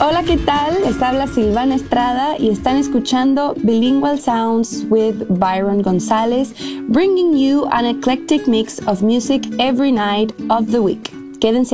Hola, ¿qué tal? Les habla Silvana Estrada y están escuchando Bilingual Sounds with Byron González, bringing you an eclectic mix of music every night of the week. Quédense